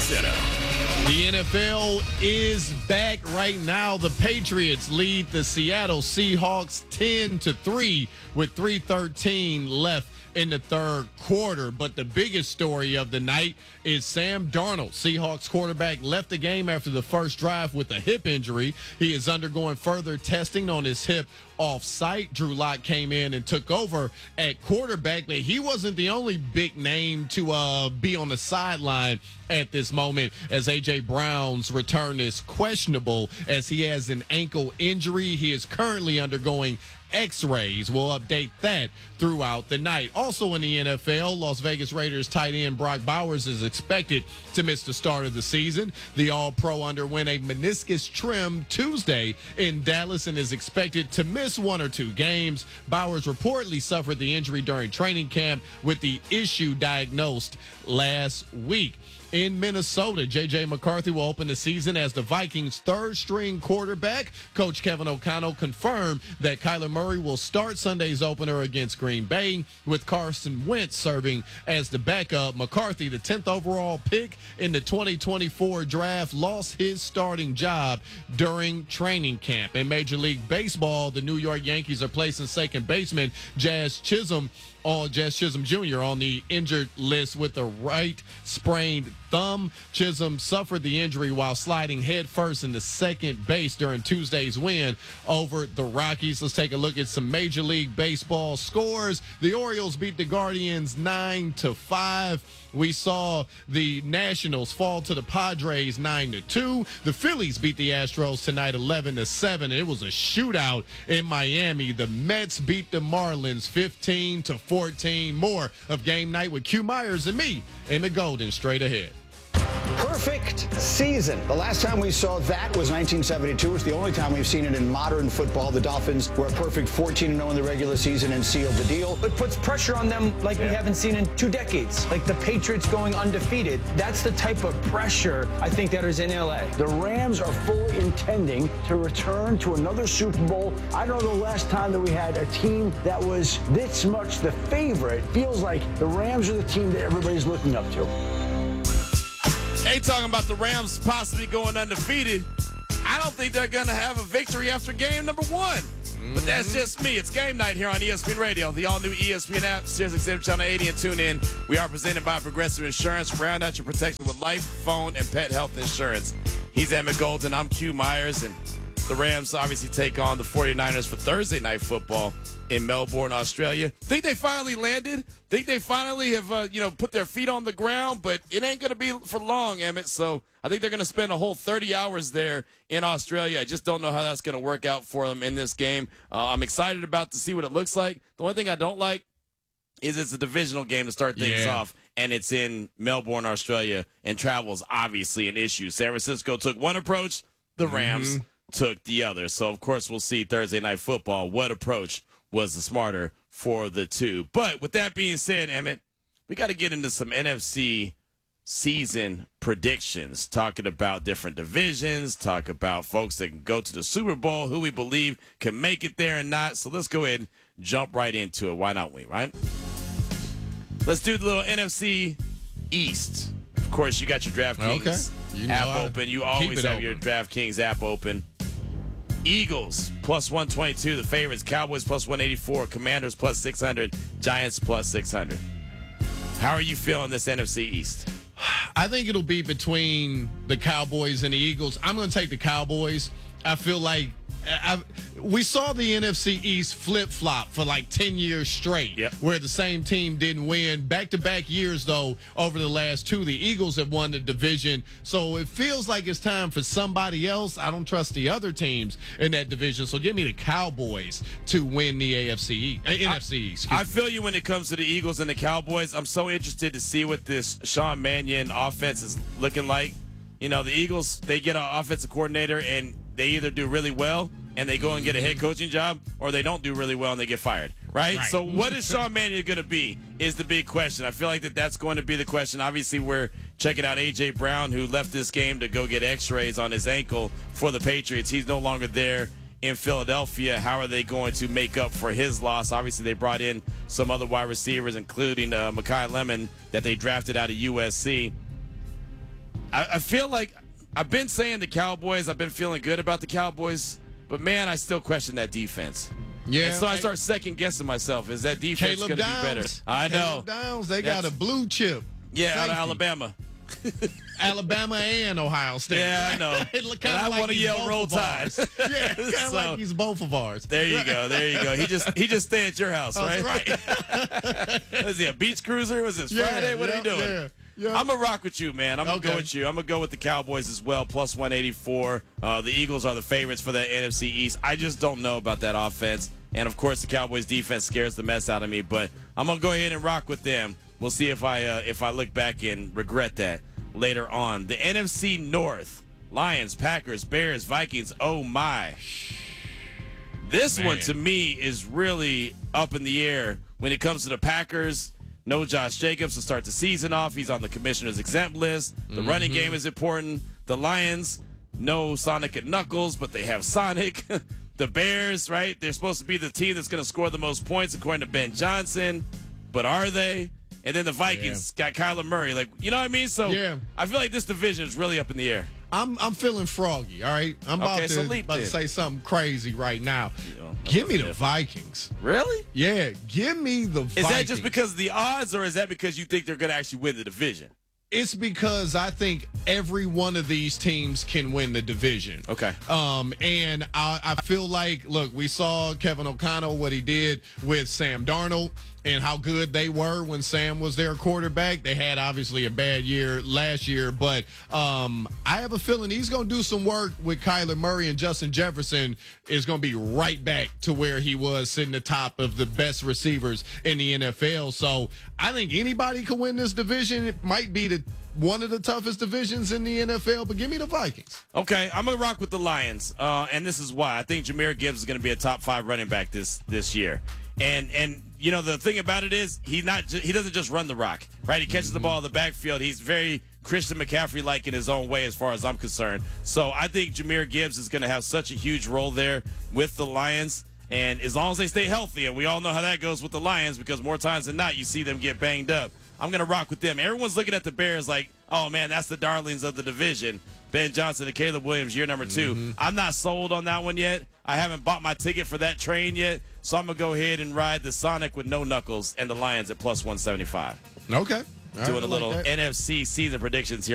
Center. The NFL is back right now. The Patriots lead the Seattle Seahawks 10-3 with 3:13 left in the third quarter. But the biggest story of the night is Sam Darnold. Seahawks quarterback left the game after the first drive with a hip injury. He is undergoing further testing on his hip off-site. Drew Lock came in and took over at quarterback, but he wasn't the only big name to be on the sideline at this moment, as A.J. Brown's return is questionable as he has an ankle injury. He is currently undergoing X-rays. We'll update that throughout the night. Also in the NFL, Las Vegas Raiders tight end Brock Bowers is expected to miss the start of the season. The All-Pro underwent a meniscus trim Tuesday in Dallas and is expected to miss 1 or 2 games. Bowers reportedly suffered the injury during training camp, with the issue diagnosed last week. In Minnesota, J.J. McCarthy will open the season as the Vikings' third-string quarterback. Coach Kevin O'Connell confirmed that Kyler Murray will start Sunday's opener against Green Bay, with Carson Wentz serving as the backup. McCarthy, the 10th overall pick in the 2024 draft, lost his starting job during training camp. In Major League Baseball, the New York Yankees are placing second baseman Jazz Chisholm Jr. on the injured list with a right sprained thumb. Chisholm suffered the injury while sliding headfirst into second base during Tuesday's win over the Rockies. Let's take a look at some Major League Baseball scores. The Orioles beat the Guardians 9-5. We saw the Nationals fall to the Padres 9-2. The Phillies beat the Astros tonight 11-7. It was a shootout in Miami. The Mets beat the Marlins 15-14. More of Game Night with Q Myers and me in the Golden straight ahead. Perfect season. The last time we saw that was 1972. It's the only time we've seen it in modern football. The Dolphins were a perfect 14-0 in the regular season and sealed the deal. It puts pressure on them like we haven't seen in 2 decades. Like the Patriots going undefeated. That's the type of pressure I think that is in L.A. The Rams are fully intending to return to another Super Bowl. I don't know the last time that we had a team that was this much the favorite. Feels like the Rams are the team that everybody's looking up to. They talking about the Rams possibly going undefeated. I don't think they're going to have a victory after game number 1. But that's just me. It's Game Night here on ESPN Radio, the all-new ESPN app, SiriusXM Channel 80, and tune in. We are presented by Progressive Insurance. Round out your protection with life, phone, and pet health insurance. He's Emmett Golden. I'm Q Myers, and the Rams obviously take on the 49ers for Thursday Night Football in Melbourne, Australia. Think they finally landed? Think they finally have, put their feet on the ground? But it ain't going to be for long, Emmett. So I think they're going to spend a whole 30 hours there in Australia. I just don't know how that's going to work out for them in this game. I'm excited about to see what it looks like. The only thing I don't like is it's a divisional game to start things off, and it's in Melbourne, Australia, and travel is obviously an issue. San Francisco took one approach. The Rams took the other. So, of course, we'll see Thursday Night Football. What approach was the smarter for the two? But with that being said, Emmett, we got to get into some NFC season predictions, talking about different divisions, talk about folks that can go to the Super Bowl, who we believe can make it there and not. So let's go ahead and jump right into it. Why not we, right? Let's do the little NFC East. Of course, you got your DraftKings app open. You always have your DraftKings app open. Eagles plus 122, the favorites. Cowboys plus 184, Commanders plus 600, Giants plus 600. How are you feeling this NFC East? I think it'll be between the Cowboys and the Eagles. I'm going to take the Cowboys. I feel like we saw the NFC East flip-flop for like 10 years straight, where the same team didn't win. Back-to-back years, though, over the last 2, the Eagles have won the division. So it feels like it's time for somebody else. I don't trust the other teams in that division. So give me the Cowboys to win the NFC. I feel you when it comes to the Eagles and the Cowboys. I'm so interested to see what this Sean Mannion offense is looking like. You know, the Eagles, they get an offensive coordinator, and they either do really well and they go and get a head coaching job, or they don't do really well and they get fired, right? So what is Sean Mannion going to be is the big question. I feel like that's going to be the question. Obviously, we're checking out A.J. Brown, who left this game to go get x-rays on his ankle for the Patriots. He's no longer there in Philadelphia. How are they going to make up for his loss? Obviously, they brought in some other wide receivers, including Mekhi Lemon that they drafted out of USC. I feel like I've been saying the Cowboys. I've been feeling good about the Cowboys. But, man, I still question that defense. Yeah. And so I start second-guessing myself. Is that defense going to be better? I know. Caleb Downs, they got a blue chip. Yeah, out of safety. Alabama. Alabama and Ohio State. Yeah, I know. It look And kinda I like want to he's yell both Roll of Tide. ours. Yeah, kind of So- like he's both of ours. There you go. There you go. He just stay at your house, right? That's right. Was he a beach cruiser? Was it Friday? What are you doing? Yeah. I'm going to rock with you, man. I'm going to Okay. go with you. I'm going to go with the Cowboys as well, plus 184. The Eagles are the favorites for the NFC East. I just don't know about that offense. And, of course, the Cowboys defense scares the mess out of me. But I'm going to go ahead and rock with them. We'll see if I look back and regret that later on. The NFC North, Lions, Packers, Bears, Vikings, oh, my. This one, to me, is really up in the air when it comes to the Packers. No Josh Jacobs to start the season off. He's on the commissioner's exempt list. The running game is important. The Lions, no Sonic and Knuckles, but they have Sonic. The Bears, right? They're supposed to be the team that's going to score the most points, according to Ben Johnson. But are they? And then the Vikings got Kyler Murray. Like, you know what I mean? So I feel like this division is really up in the air. I'm feeling froggy, all right? I'm about, Okay, so to, leap about to then. say something crazy right now. Yeah, Give me the Vikings. Really? Yeah, give me the Vikings. Is that just because of the odds, or is that because you think they're going to actually win the division? It's because I think every one of these teams can win the division. Okay. And I feel like, look, we saw Kevin O'Connell, what he did with Sam Darnold and how good they were when Sam was their quarterback. They had obviously a bad year last year, but I have a feeling he's going to do some work with Kyler Murray, and Justin Jefferson is going to be right back to where he was, sitting atop of the best receivers in the NFL. So I think anybody can win this division. It might be one of the toughest divisions in the NFL, but give me the Vikings. Okay, I'm going to rock with the Lions, and this is why. I think Jahmyr Gibbs is going to be a top 5 running back this year. And you know, the thing about it is he doesn't just run the rock, right? He catches the ball in the backfield. He's very Christian McCaffrey-like in his own way as far as I'm concerned. So I think Jahmyr Gibbs is going to have such a huge role there with the Lions. And as long as they stay healthy, and we all know how that goes with the Lions, because more times than not you see them get banged up, I'm going to rock with them. Everyone's looking at the Bears like, oh, man, that's the darlings of the division. Ben Johnson and Caleb Williams, year number 2. I'm not sold on that one yet. I haven't bought my ticket for that train yet. So I'm going to go ahead and ride the Sonic with no Knuckles and the Lions at plus 175. Okay. Doing a little NFC season predictions here.